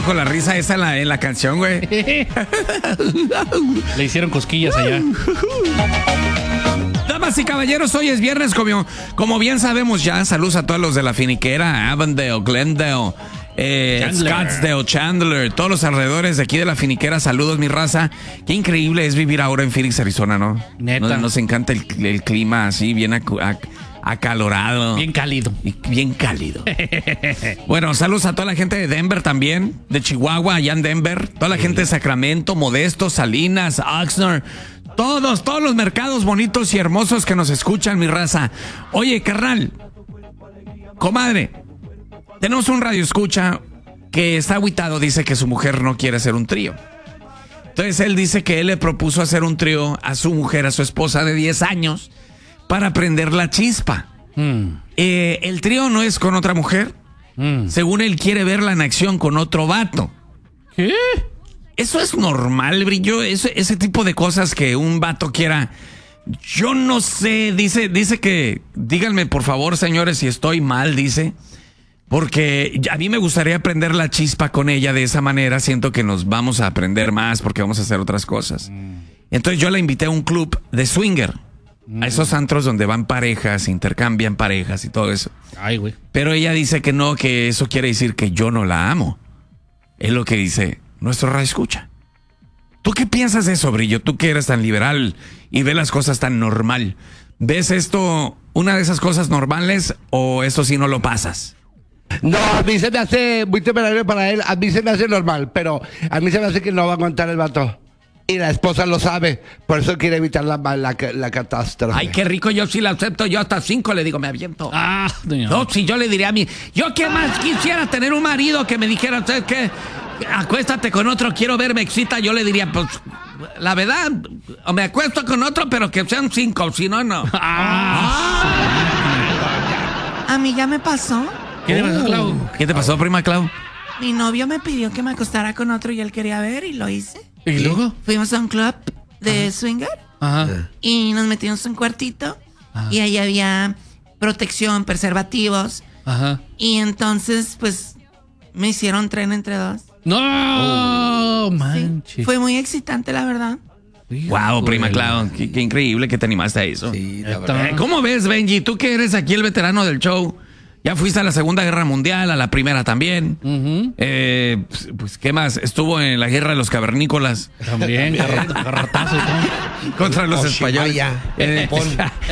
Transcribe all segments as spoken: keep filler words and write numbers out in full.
dijo la risa esa en la, en la canción, güey. Le hicieron cosquillas allá. Damas y caballeros, hoy es viernes, como, como bien sabemos ya. Saludos a todos los de la finiquera, Avondale, Glendale, eh, Chandler. Scottsdale, Chandler, todos los alrededores de aquí de la finiquera. Saludos, mi raza. Qué increíble es vivir ahora en Phoenix, Arizona, ¿no? Neta. Nos, nos encanta el, el clima así, bien acu- ac- acalorado. Bien cálido. Y bien cálido. Bueno, saludos a toda la gente de Denver también, de Chihuahua, allá en Denver. Toda la gente de Sacramento, Modesto, Salinas, Oxnard. Todos, todos los mercados bonitos y hermosos que nos escuchan, mi raza. Oye, carnal, comadre, tenemos un radio escucha que está agüitado, dice que su mujer no quiere hacer un trío. Entonces él dice que él le propuso hacer un trío a su mujer, a su esposa de diez años, para prender la chispa. Mm. Eh, el trío no es con otra mujer. Mm. Según él quiere verla en acción con otro vato. ¿Qué? Eso es normal, Brillo. Ese, ese tipo de cosas que un vato quiera. Yo no sé. Dice, dice que. Díganme, por favor, señores, si estoy mal, dice. Porque a mí me gustaría prender la chispa con ella de esa manera. Siento que nos vamos a aprender más porque vamos a hacer otras cosas. Entonces yo la invité a un club de swinger. A esos antros donde van parejas, intercambian parejas y todo eso. Ay, güey. Pero ella dice que no, que eso quiere decir que yo no la amo. Es lo que dice nuestro radio escucha. ¿Tú qué piensas de eso, Brillo? Tú que eres tan liberal y ves las cosas tan normal. ¿Ves esto una de esas cosas normales o eso sí no lo pasas? No, a mí se me hace muy temerario para él. A mí se me hace normal, pero a mí se me hace que no va a aguantar el vato. Y la esposa lo sabe, por eso quiere evitar la, la, la catástrofe. Ay, qué rico, yo sí la acepto. Yo hasta cinco le digo, me aviento. Ah, doña. No, si yo le diría a mí, yo qué más quisiera tener un marido que me dijera, ¿sabes qué? Acuéstate con otro, quiero ver, me excita. Yo le diría, pues, la verdad, o me acuesto con otro, pero que sean cinco, si no, no. Ah. A mí ya me pasó. ¿Qué te pasó, Clau? ¿Qué te pasó, prima Clau? Mi novio me pidió que me acostara con otro y él quería ver y lo hice. ¿Y luego? Fuimos a un club de swinger Ajá. y nos metimos en un cuartito y ahí había protección, preservativos Ajá. y entonces pues me hicieron tren entre dos. No, Sí, manches. fue muy excitante, la verdad. Wow, prima Clau, qué, qué increíble que te animaste a eso. Sí, la Esto- verdad. Eh, ¿Cómo ves, Benji? Tú que eres aquí el veterano del show. Ya fuiste a la Segunda Guerra Mundial, a la Primera también. Ujú. Eh, pues, pues, ¿qué más? Estuvo en la Guerra de los Cavernícolas También, garra- garrotazo y todo. contra los Oshimaya, españoles. en Eh, Japón.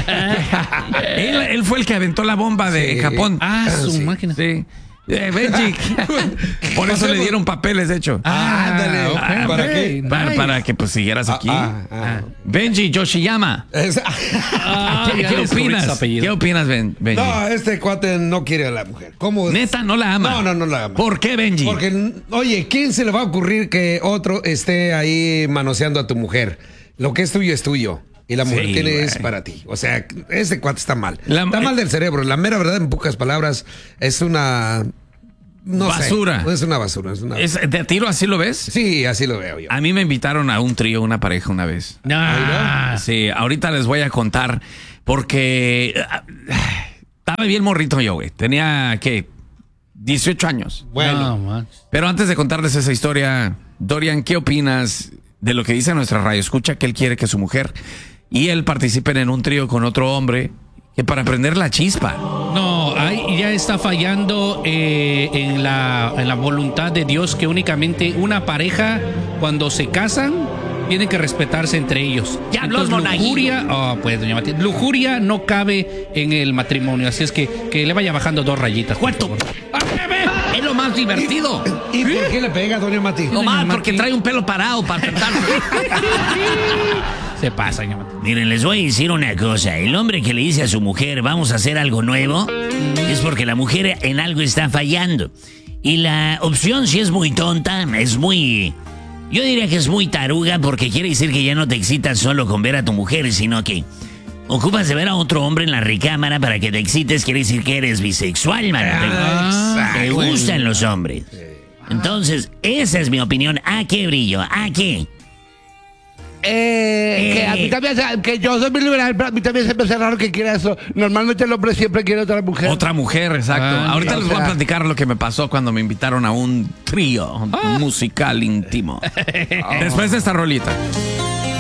él, él fue el que aventó la bomba de Sí. Japón. Ah, su Sí. máquina. Sí. Eh, Benji. Por eso le dieron papeles, de hecho. Ah, Ándale, ok, ¿para ok, qué? para, nice. para que pues siguieras aquí. Ah, ah, Benji Yoshiyama. Es- Ah, ¿Qué, ya qué descubrí opinas? su apellido. ¿Qué opinas, Ben- Benji? no, este cuate no quiere a la mujer. ¿Cómo? Neta, no la ama. No, no, no la ama. ¿Por qué, Benji? Porque, oye, ¿quién se le va a ocurrir que otro esté ahí manoseando a tu mujer? Lo que es tuyo es tuyo. Y la mujer Sí, tiene güey. es para ti. O sea, ese cuate está mal. La- está mal del cerebro. La mera verdad, en pocas palabras, es una... No Basura. sé. Es una basura. Es una... ¿Es de tiro así lo ves? Sí, así lo veo yo. A mí me invitaron a un trío, una pareja una vez. Ah, Sí, ahorita les voy a contar porque ah, estaba bien morrito yo, güey. Tenía, ¿qué? dieciocho años. Bueno. no, manches. Pero antes de contarles esa historia, Dorian, ¿qué opinas de lo que dice nuestra radio? Escucha que él quiere que su mujer y él participen en un trío con otro hombre que para prender la chispa. No, ahí ya está fallando eh, en, la, en la voluntad de Dios que únicamente una pareja, cuando se casan, tienen que respetarse entre ellos. Diablos, Entonces, monaguillo. lujuria, oh, pues, doña Matilde, lujuria no cabe en el matrimonio, así es que, que le vaya bajando dos rayitas. por ¡Cuarto! favor. Es lo más divertido. ¿Y por qué le pega, doña Mati? No más, Doña porque Mati. trae un pelo parado para cantarlo. Se pasa, doña Matilde. Miren, les voy a decir una cosa. El hombre que le dice a su mujer, vamos a hacer algo nuevo, es porque la mujer en algo está fallando. Y la opción, si es muy tonta, es muy... Yo diría que es muy taruga porque quiere decir que ya no te excitas solo con ver a tu mujer, sino que ocupas de ver a otro hombre en la recámara para que te excites. Quiere decir que eres bisexual, mano. Te, te gustan los hombres. Entonces, esa es mi opinión. ¿A qué, Brillo? ¿A qué? Eh, que a mí también, se- que yo soy muy liberal, pero a mí también se me hace raro que quiera eso. Normalmente el hombre siempre quiere otra mujer. Otra mujer, exacto. Ah, Ahorita o les voy a sea- platicar lo que me pasó cuando me invitaron a un trío musical íntimo. Después de esta rolita.